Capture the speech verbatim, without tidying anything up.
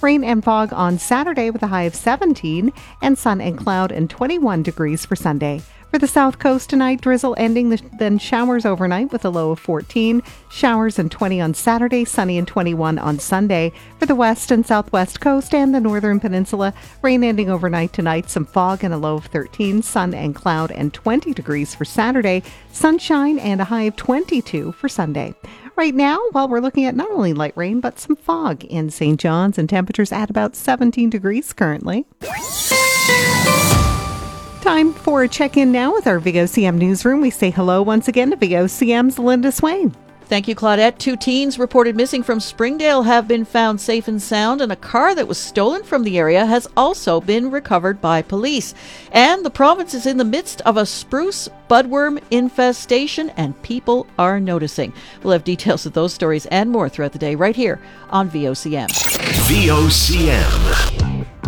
Rain and fog on Saturday with a high of seventeen, and sun and cloud and twenty-one degrees for Sunday. For the south coast tonight, drizzle ending, then showers overnight with a low of fourteen, showers and twenty on Saturday, sunny and twenty-one on Sunday. For the west and southwest coast and the northern peninsula, rain ending overnight tonight, some fog and a low of thirteen, sun and cloud and twenty degrees for Saturday, sunshine and a high of twenty-two for Sunday. Right now, while we're looking at not only light rain, but some fog in Saint John's, and temperatures at about seventeen degrees currently. Time for a check-in now with our V O C M newsroom. We say hello once again to V O C M's Linda Swain. Thank you, Claudette. Two teens reported missing from Springdale have been found safe and sound, and a car that was stolen from the area has also been recovered by police. And the province is in the midst of a spruce budworm infestation, and people are noticing. We'll have details of those stories and more throughout the day right here on V O C M. V O C M.